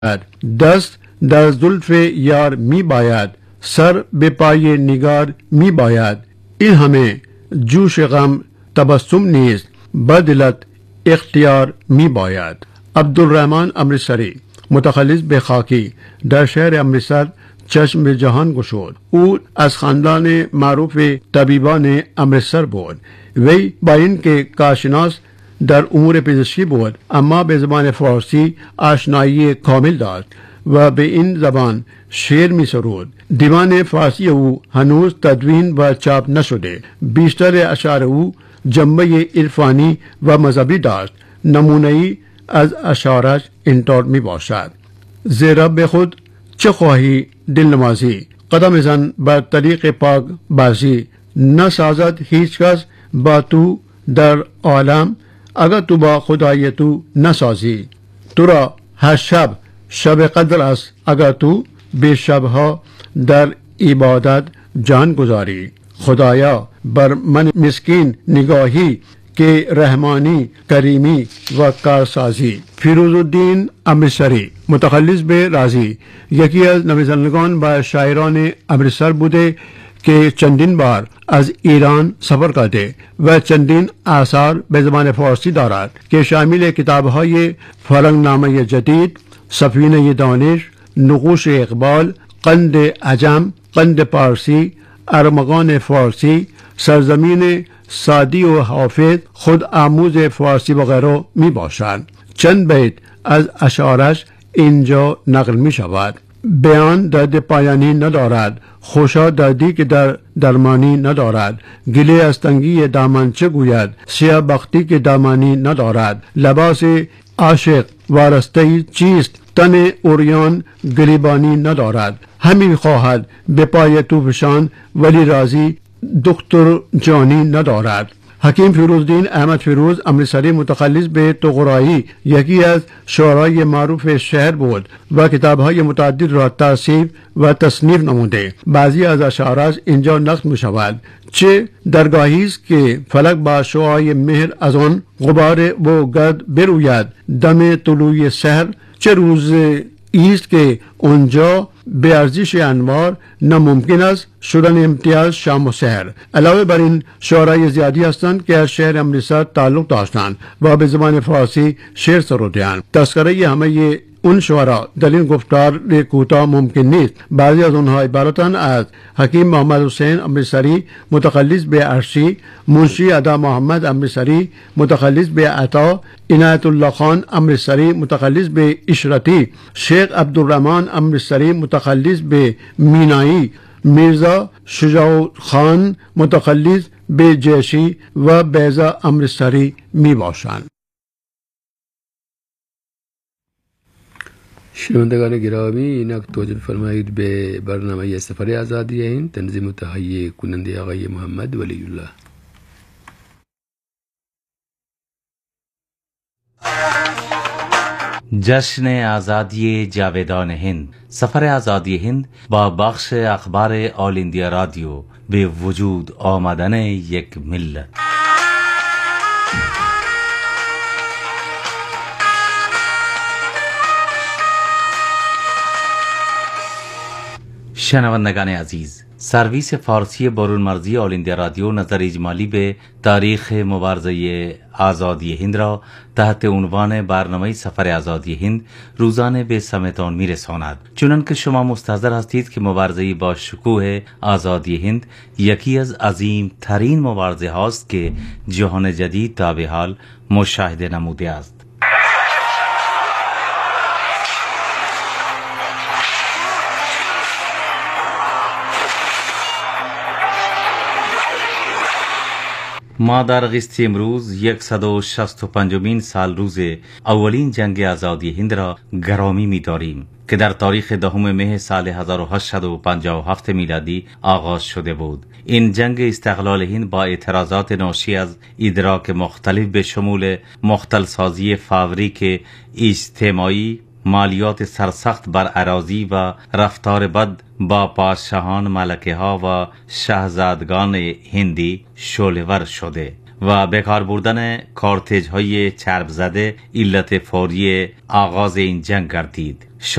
دست در زلف یار می باید، سر به پای نگار می باید. این همه جوش غم تبسم نیست، بدلت اختیار می باید. عبدالرحمن امرتسری، متخلص به خاکی، در شهر امرتسر چشم به جهان گشود. او از خاندان معروف طبیبان امرتسر بود. وی با اینکه کارشناس در امور پزشکی بود، اما به زبان فارسی آشنایی کامل داشت و به این زبان شعر می سرود. دیوان فارسی او هنوز تدوین و چاپ نشده. بیشتر اشعار او جنبه عرفانی و مذهبی داشت. نمونه‌ای از اشعارش اینطور می باشد: زیرا به خود چه خواهی دلنمازی، قدم زن بر طریق پاک بازی. نسازد هیچ کس با تو در عالم، اگر تو با خدای تو نسازی. تو را هر شب شب قدر است، اگر تو به شبها در عبادت جان گذاری. خدایا بر من مسکین نگاهی، که رحمانی کریمی و کارسازی. فیروزالدین امرتسری، متخلص به رازی، یکی از نویسندگان و شاعران امرتسر بوده که چندین بار از ایران سفر کرده و چندین آثار به زبان فارسی دارد که شامل کتاب‌های فرنگنامه جدید، سفینه دانش، نقوش اقبال، قند عجم، قند پارسی، ارمغان فارسی، سرزمین سعدی و حافظ، خود آموز فارسی و غیره می باشند. چند بیت از اشعارش اینجا نقل می شود: بیان درد پایانی ندارد، خوشا دردی که در درمانی ندارد. گله از تنگی دامن چه گوید، سیاه بختی که دامانی ندارد. لباس عاشق وارسته چیست، تن اوریان گریبانی ندارد. همین خواهد به پای تو فشان، ولی راضی دکتر جانی ندارد. حکیم فیروزالدین احمد فیروز امرتسری، متخلص به طغرایی، یکی از شعرای معروف شهر بود و کتاب‌های متعدد را تألیف و تصنیف نموده. بعضی از اشعارش اینجا نقل می شود: چه درگاهی است که فلک با شعاع مهر از آن غبار و گرد بروید. دم طلوع سحر چه روز ایست که اونجا به ارزش انوار ناممکن است شدن امتیاز شام و سحر. علاوه بر این شعرای زیادی هستند که از شهر امرتسر تعلق داشتند و به زبان فارسی شعر سرودند. تذکره همه اون شعرا در این گفتار کوتاه ممکن نیست. بعضی از اونها عبارتند از حکیم محمد حسین امرتسری، متخلص به ارشی، منشی عطا محمد امرتسری، متخلص به عطا، عنایت الله خان امرتسری، متخلص به اشرتی، شیخ عبدالرحمن امرتسری، متخلص به مینایی، میرزا شجاع خان، متخلص به جیشی و بیضا امرتسری می باشند. شنوندگان گرامی، اینک توجه فرمایید به برنامه سفر آزادی هند، تنظیم و تهیه کننده آقای محمد ولی الله. جشن آزادی جاویدان هند، سفر آزادی هند با بخش اخبار آل اندیا رادیو به وجود آمدن یک ملت. شنوندگان عزیز، سرویس فارسی برون مرزی آل اندیا رادیو نظر اجمالی به تاریخ مبارزه آزادی هند را تحت عنوان برنامه سفر آزادی هند روزانه به سمعتان میرساند. چنان که شما مستحضر هستید که مبارزه با شکوه آزادی هند یکی از عظیم ترین مبارزه هاست که جهان جدید تا به حال مشاهده نموده است. ما در قسط امروز 165مین سال روز اولین جنگ آزادی هند را گرامی می داریم که در تاریخ 10 مه سال 1857 میلادی آغاز شده بود. این جنگ استقلال هند با اعتراضات ناشی از ادراک مختلف به شمول مختلسازی فاوریک اجتماعی، مالیات سرسخت بر اراضی و رفتار بد با پادشاهان، ملکه ها و شاهزادگان هندی شعله‌ور شده و بکار بردن کارتیج های چرب زده علت فوری آغاز این جنگ گردید.